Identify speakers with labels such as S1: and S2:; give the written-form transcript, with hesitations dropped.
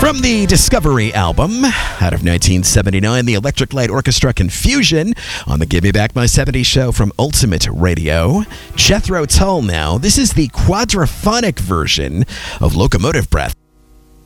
S1: From the Discovery album out of 1979, the Electric Light Orchestra Confusion on the Give Me Back My 70s show from Ultimate Radio. Jethro Tull now. This is the quadraphonic version of Locomotive Breath.